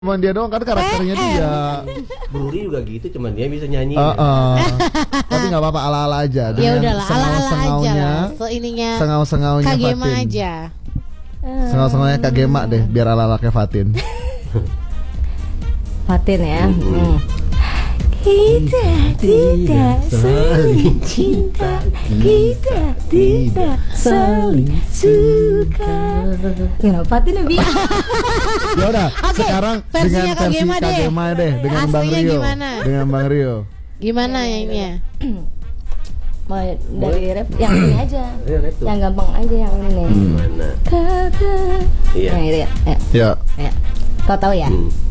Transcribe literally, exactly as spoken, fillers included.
Cuman dia doang kan karakternya dia. Bruri juga gitu, cuman dia bisa nyanyi. Uh, uh. Tapi nggak apa-apa, ala-ala aja. Ya udahlah, ala-ala aja lah. Seingininya, sengau-sengaunya Kagema Fatin aja. Sengau-sengaunya Kagema deh, biar ala-ala kayak Fatin. Fatin ya. Hmm. Kita tidak saling cinta, kita tidak saling suka. Ya, Fatin lebih. Ya udah, okay, sekarang dengan versi Kagema deh, Kagema deh dengan Bang aslinya Rio. Gimana? Dengan Bang Rio. Gimana ya ini ya? Mau dari rap yang ini aja. Ya, yang gampang aja yang ini nih. Gimana? Kata. Iya. Yang itu ya. Ya. Ya. Ya. Kau tahu ya? Hmm.